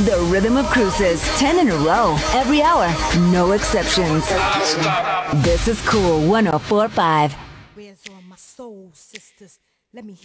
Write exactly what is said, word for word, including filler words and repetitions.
The Rhythm of Cruises, ten in a row, every hour, no exceptions. This is Cool one oh four point five. Where's all my soul sisters? Let me